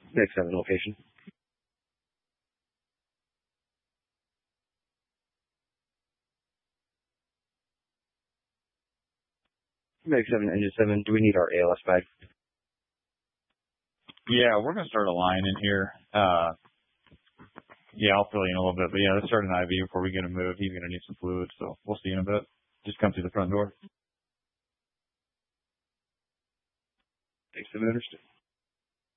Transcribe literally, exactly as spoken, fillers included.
Next seven location. Meg seven, engine seven, do we need our A L S bag? Yeah, we're going to start a line in here. Uh, yeah, I'll fill you in a little bit. But yeah, let's start an I V before we get him moved. He's going to need some fluid, so we'll see in a bit. Just come through the front door. Thanks, understood.